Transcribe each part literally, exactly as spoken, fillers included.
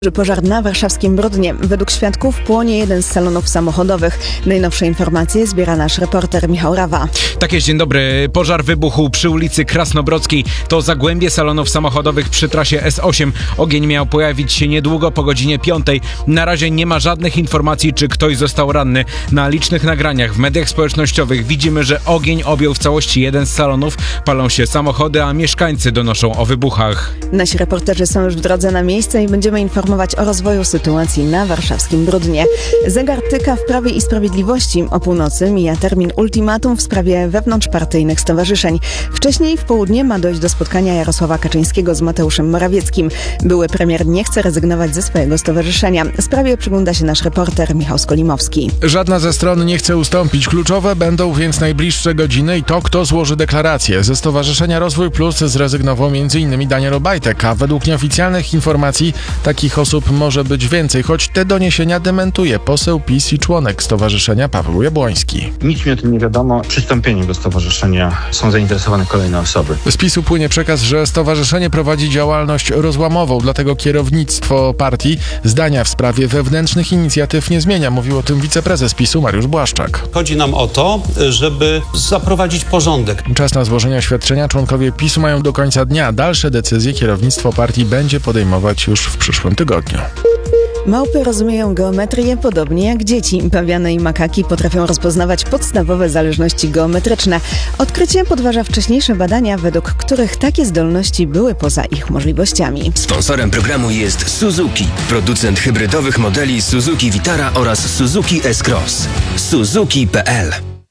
Pożar na warszawskim Brodnie. Według świadków płonie jeden z salonów samochodowych. Najnowsze informacje zbiera nasz reporter Michał Rawa. Tak jest, dzień dobry. Pożar wybuchł przy ulicy Krasnobrodzkiej. To zagłębie salonów samochodowych przy trasie S osiem. Ogień miał pojawić się niedługo po godzinie piątej. Na razie nie ma żadnych informacji, czy ktoś został ranny. Na licznych nagraniach w mediach społecznościowych widzimy, że ogień objął w całości jeden z salonów. Palą się samochody, a mieszkańcy donoszą o wybuchach. Nasi reporterzy są już w drodze na miejsce i będziemy informować o rozwoju sytuacji na warszawskim Brodnie. Zegar tyka w Prawie i Sprawiedliwości. O północy mija termin ultimatum w sprawie wewnątrzpartyjnych stowarzyszeń. Wcześniej w południe ma dojść do spotkania Jarosława Kaczyńskiego z Mateuszem Morawieckim. Były premier nie chce rezygnować ze swojego stowarzyszenia. Sprawie przygląda się nasz reporter Michał Skolimowski. Żadna ze stron nie chce ustąpić. Kluczowe będą więc najbliższe godziny i to, kto złoży deklarację. Ze Stowarzyszenia Rozwój Plus zrezygnował między innymi Daniel Obajtek, a według nieoficjalnych informacji takich osób może być więcej, choć te doniesienia dementuje poseł PiS i członek stowarzyszenia Paweł Jabłoński. Nic mi o tym nie wiadomo. Przystąpieniem do stowarzyszenia są zainteresowane kolejne osoby. Z PiS-u płynie przekaz, że stowarzyszenie prowadzi działalność rozłamową, dlatego kierownictwo partii zdania w sprawie wewnętrznych inicjatyw nie zmienia. Mówił o tym wiceprezes PiS-u Mariusz Błaszczak. Chodzi nam o to, żeby zaprowadzić porządek. Czas na złożenie oświadczenia członkowie PiS-u mają do końca dnia. Dalsze decyzje kierownictwo partii będzie podejmować już w przyszłym tygodniu. Małpy rozumieją geometrię podobnie jak dzieci. Pawiane i makaki potrafią rozpoznawać podstawowe zależności geometryczne. Odkrycie podważa wcześniejsze badania, według których takie zdolności były poza ich możliwościami. Sponsorem programu jest Suzuki, producent hybrydowych modeli Suzuki Vitara oraz Suzuki S-Cross. Suzuki kropka p l.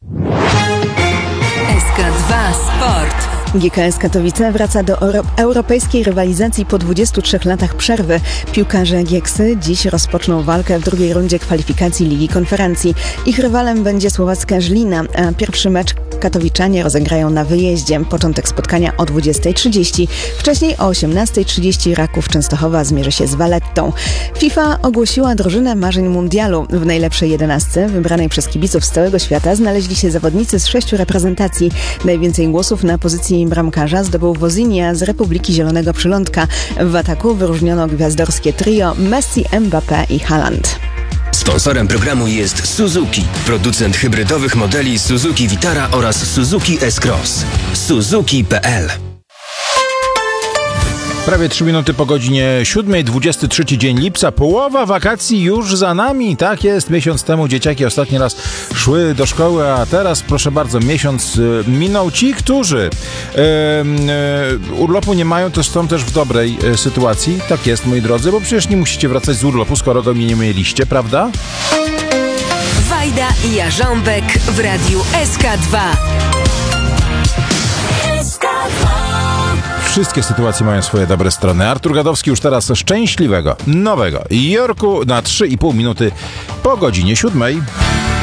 S K dwa Sport. G K S Katowice wraca do euro- europejskiej rywalizacji po dwudziestu trzech latach przerwy. Piłkarze Gieksy dziś rozpoczną walkę w drugiej rundzie kwalifikacji Ligi Konferencji. Ich rywalem będzie słowacka Żlina, a pierwszy mecz katowiczanie rozegrają na wyjeździe. Początek spotkania o dwudziestej trzydzieści. Wcześniej o osiemnastej trzydzieści Raków Częstochowa zmierzy się z Valettą. FIFA ogłosiła drużynę marzeń mundialu. W najlepszej jedenastce wybranej przez kibiców z całego świata znaleźli się zawodnicy z sześciu reprezentacji. Najwięcej głosów na pozycji bramkarza zdobył Wozinia z Republiki Zielonego Przylądka. W ataku wyróżniono gwiazdorskie trio Messi, Mbappé i Haaland. Sponsorem programu jest Suzuki, producent hybrydowych modeli Suzuki Vitara oraz Suzuki S-Cross. Suzuki kropka p l. Prawie trzy minuty po godzinie siódmej, dwudziesty trzeci dzień lipca. Połowa wakacji już za nami. Tak jest, miesiąc temu dzieciaki ostatni raz szły do szkoły, a teraz, proszę bardzo, miesiąc y, minął. Ci, którzy y, y, urlopu nie mają, to są też w dobrej y, sytuacji. Tak jest, moi drodzy, bo przecież nie musicie wracać z urlopu, skoro go nie mieliście, prawda? Wajda i Jarząbek w radiu S K dwa. S K dwa. Wszystkie sytuacje mają swoje dobre strony. Artur Gadowski już teraz szczęśliwego, nowego Jorku na trzy i pół minuty po godzinie siódmej.